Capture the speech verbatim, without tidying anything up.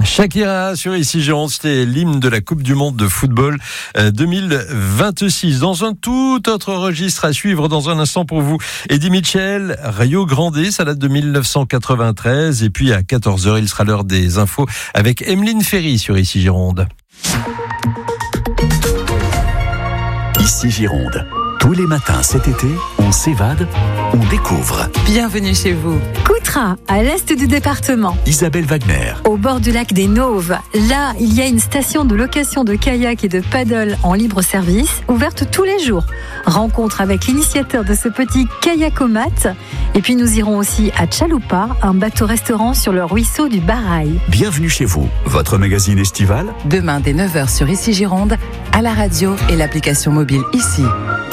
Shakira sur Ici Gironde, c'était l'hymne de la Coupe du Monde de football deux mille vingt-six. Dans un tout autre registre à suivre dans un instant pour vous, Eddie Mitchell, Rio Grande, ça date de mille neuf cent quatre-vingt-treize. Et puis à quatorze heures, il sera l'heure des infos avec Emeline Ferry sur Ici Gironde. Ici Gironde. Tous les matins cet été, on s'évade, on découvre. Bienvenue chez vous. Coutras, à l'est du département. Isabelle Wagner. Au bord du lac des Nauves. Là, il y a une station de location de kayak et de paddle en libre service, ouverte tous les jours. Rencontre avec l'initiateur de ce petit kayakomat. Et puis nous irons aussi à Chaloupa, un bateau-restaurant sur le ruisseau du Barail. Bienvenue chez vous. Votre magazine estival. Demain dès neuf heures sur Ici Gironde, à la radio et l'application mobile Ici.